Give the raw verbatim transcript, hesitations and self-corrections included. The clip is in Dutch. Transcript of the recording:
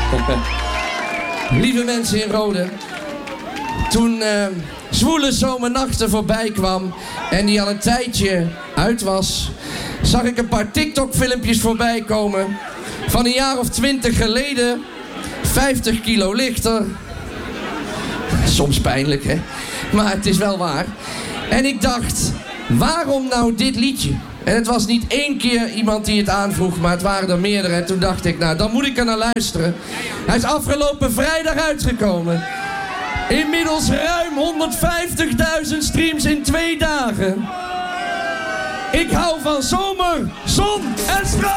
Lieve mensen in Rode. Toen uh, Zwoele Zomernachten voorbij kwam en die al een tijdje uit was, zag ik een paar TikTok-filmpjes voorbij komen van een jaar of twintig geleden. vijftig kilo lichter. Soms pijnlijk, hè? Maar het is wel waar. En ik dacht, waarom nou dit liedje? En het was niet één keer iemand die het aanvroeg, maar het waren er meerdere. En toen dacht ik, nou, dan moet ik er naar luisteren. Hij is afgelopen vrijdag uitgekomen. Inmiddels ruim honderdvijftigduizend streams in twee dagen. Ik hou van zomer, zon en strand.